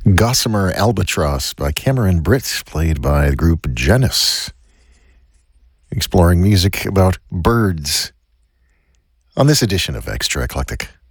Gossamer Albatross by Cameron Britt, played by the group Genesis, exploring music about birds on this edition of Extra Eclectic.